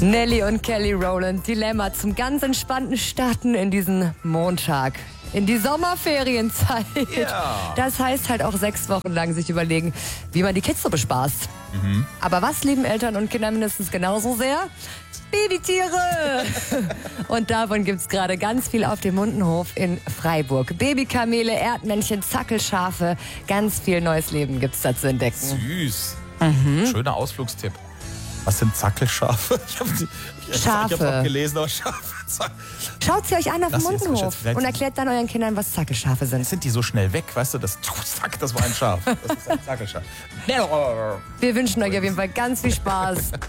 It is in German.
Nelly und Kelly Rowland, Dilemma zum ganz entspannten Starten in diesen Montag. In die Sommerferienzeit. Ja. Das heißt halt auch 6 Wochen lang sich überlegen, wie man die Kids so bespaßt. Aber was lieben Eltern und Kinder mindestens genauso sehr? Babytiere! Und davon gibt's gerade ganz viel auf dem Mundenhof in Freiburg. Babykamele, Erdmännchen, Zackelschafe, ganz viel neues Leben gibt's da zu entdecken. Süß. Schöner Ausflugstipp. Was sind Zackelschafe? Ich habe auch gelesen, aber Schafe. Schaut sie euch an auf dem Lass sie jetzt Mundenhof vielleicht- und erklärt dann euren Kindern, was Zackelschafe sind. Sind die so schnell weg, weißt du? Zack, das war ein Schaf. Das ist ein Zackelschaf. Wir wünschen euch auf jeden Fall ganz viel Spaß